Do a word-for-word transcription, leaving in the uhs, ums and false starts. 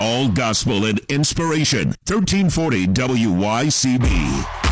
All gospel and inspiration. thirteen forty W Y C B.